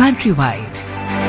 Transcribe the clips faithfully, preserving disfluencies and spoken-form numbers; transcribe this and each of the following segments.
Countrywide.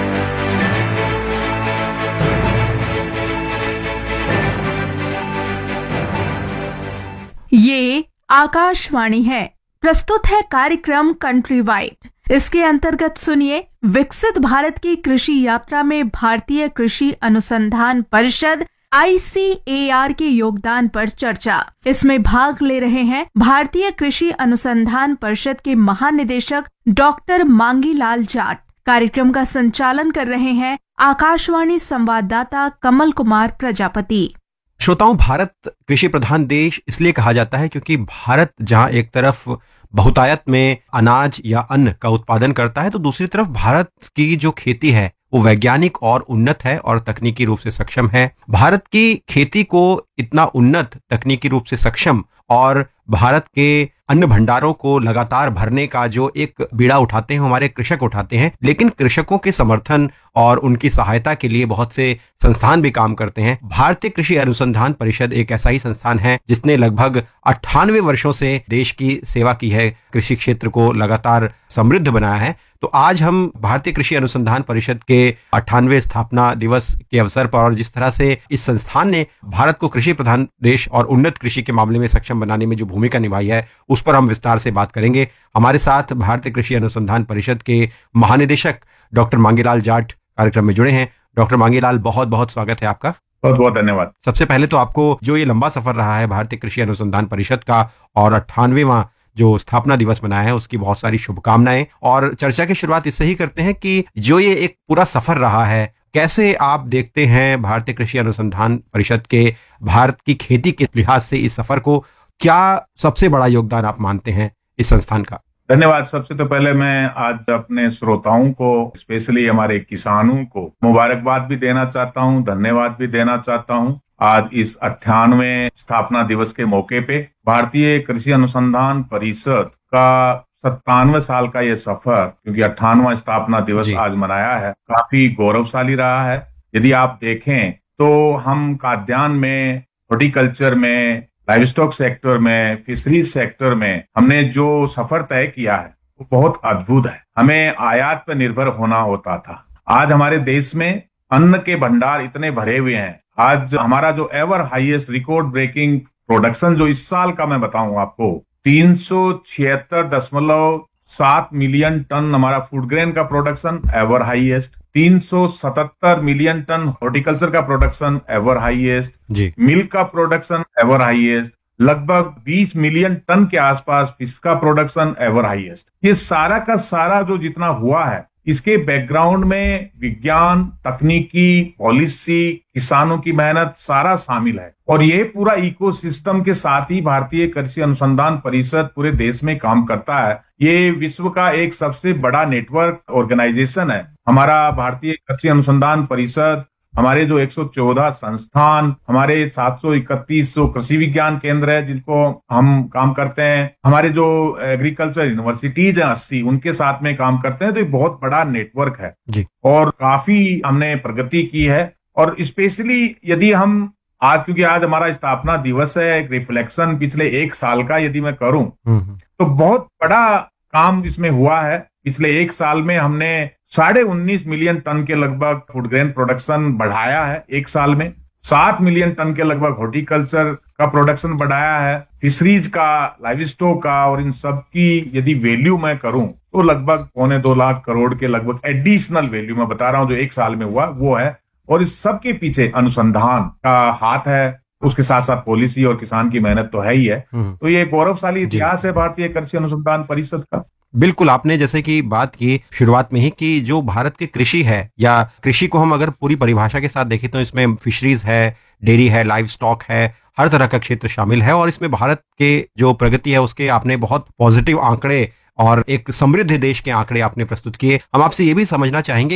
ये आकाशवाणी है। प्रस्तुत है कार्यक्रम कंट्री वाइड। इसके अंतर्गत सुनिए विकसित भारत की कृषि यात्रा में भारतीय कृषि अनुसंधान परिषद आई सी ए आर के योगदान पर चर्चा। इसमें भाग ले रहे हैं भारतीय कृषि अनुसंधान परिषद के महानिदेशक डॉक्टर मांगीलाल जाट। कार्यक्रम का संचालन कर रहे हैं आकाशवाणी संवाददाता कमल कुमार प्रजापति। श्रोताओं, भारत कृषि प्रधान देश इसलिए कहा जाता है क्योंकि भारत जहां एक तरफ बहुतायत में अनाज या अन्न का उत्पादन करता है, तो दूसरी तरफ भारत की जो खेती है वो वैज्ञानिक और उन्नत है और तकनीकी रूप से सक्षम है। भारत की खेती को इतना उन्नत, तकनीकी रूप से सक्षम और भारत के अन्न भंडारों को लगातार भरने का जो एक बीड़ा उठाते हैं हमारे कृषक उठाते हैं, लेकिन कृषकों के समर्थन और उनकी सहायता के लिए बहुत से संस्थान भी काम करते हैं। भारतीय कृषि अनुसंधान परिषद एक ऐसा ही संस्थान है जिसने लगभग अट्ठानवे वर्षों से देश की सेवा की है, कृषि क्षेत्र को लगातार समृद्ध बनाया है। तो आज हम भारतीय कृषि अनुसंधान परिषद के अट्ठानवे स्थापना दिवस के अवसर पर और जिस तरह से इस संस्थान ने भारत को कृषि प्रधान देश और उन्नत कृषि के मामले में सक्षम बनाने में जो भूमिका निभाई है, उस पर हम विस्तार से बात करेंगे। हमारे साथ भारतीय कृषि अनुसंधान परिषद के महानिदेशक डॉक्टर मांगीलाल जाट कार्यक्रम में जुड़े हैं। डॉक्टर मांगीलाल, बहुत बहुत स्वागत है आपका। बहुत बहुत धन्यवाद। सबसे पहले तो आपको जो ये लंबा सफर रहा है भारतीय कृषि अनुसंधान परिषद का और अट्ठानवेवां जो स्थापना दिवस मनाया है, उसकी बहुत सारी शुभकामनाएं। और चर्चा की शुरुआत इससे ही करते हैं कि जो ये एक पूरा सफर रहा है, कैसे आप देखते हैं भारतीय कृषि अनुसंधान परिषद के भारत की खेती के लिहाज से इस सफर को? क्या सबसे बड़ा योगदान आप मानते हैं इस संस्थान का? धन्यवाद। सबसे तो पहले मैं आज अपने श्रोताओं को, स्पेशली हमारे किसानों को मुबारकबाद भी देना चाहता हूं, धन्यवाद भी देना चाहता हूं। आज इस अट्ठानवे स्थापना दिवस के मौके पे भारतीय कृषि अनुसंधान परिषद का सत्तानवे साल का ये सफर, क्योंकि अट्ठानवा स्थापना दिवस आज मनाया है, काफी गौरवशाली रहा है। यदि आप देखें तो हम खाद्यान्न में, हॉर्टिकल्चर में, लाइव स्टॉक सेक्टर में, फिशरीज सेक्टर में हमने जो सफर तय किया है वो बहुत अद्भुत है। हमें आयात पर निर्भर होना होता था। आज हमारे देश में अन्न के भंडार इतने भरे हुए हैं। आज हमारा जो ever highest record breaking production जो इस साल का मैं बताऊं आपको, तीन सौ छिहत्तर दशमलव सात मिलियन टन हमारा फूड ग्रेन का प्रोडक्शन एवर हाईएस्ट, तीन सौ सतहत्तर मिलियन टन हॉर्टिकल्चर का प्रोडक्शन एवर हाईएस्ट, मिल्क का प्रोडक्शन एवर हाईएस्ट, लगभग बीस मिलियन टन के आसपास फिश का प्रोडक्शन एवर हाईएस्ट। ये सारा का सारा जो जितना हुआ है, इसके बैकग्राउंड में विज्ञान, तकनीकी, पॉलिसी, किसानों की मेहनत सारा शामिल है। और ये पूरा इकोसिस्टम के साथ ही भारतीय कृषि अनुसंधान परिषद पूरे देश में काम करता है। ये विश्व का एक सबसे बड़ा नेटवर्क ऑर्गेनाइजेशन है। हमारा भारतीय कृषि अनुसंधान परिषद, हमारे जो एक सौ चौदह संस्थान, हमारे सात सौ इकतीस जो कृषि विज्ञान केंद्र है जिनको हम काम करते हैं, हमारे जो एग्रीकल्चर यूनिवर्सिटीज हैं अस्सी, उनके साथ में काम करते हैं। तो एक बहुत बड़ा नेटवर्क है जी। और काफी हमने प्रगति की है। और स्पेशली यदि हम आज, क्योंकि आज हमारा स्थापना दिवस है, एक रिफ्लेक्शन पिछले एक साल का यदि मैं करूं तो बहुत बड़ा काम इसमें हुआ है। पिछले एक साल में हमने साढ़े उन्नीस मिलियन टन के लगभग फूड ग्रेन प्रोडक्शन बढ़ाया है एक साल में, सात मिलियन टन के लगभग हॉर्टिकल्चर का प्रोडक्शन बढ़ाया है, फिशरीज का, लाइव स्टॉक का, और इन सब की यदि वैल्यू मैं करूं तो लगभग पौने दो लाख करोड़ के लगभग एडिशनल वैल्यू मैं बता रहा हूं जो एक साल में हुआ वो है। और इस सब के पीछे अनुसंधान का हाथ है, उसके साथ साथ पॉलिसी और किसान की मेहनत तो है ही है। तो ये गौरवशाली इतिहास है भारतीय कृषि अनुसंधान परिषद का। बिल्कुल, आपने जैसे कि बात की शुरुआत में ही कि जो भारत की कृषि है, या कृषि को हम अगर पूरी परिभाषा के साथ देखें तो इसमें फिशरीज है, डेयरी है, लाइव स्टॉक है, हर तरह का क्षेत्र शामिल है। और इसमें भारत के जो प्रगति है उसके आपने बहुत पॉजिटिव आंकड़े और एक समृद्ध देश के आंकड़े आपने प्रस्तुत किए। हम आपसे ये भी समझना चाहेंगे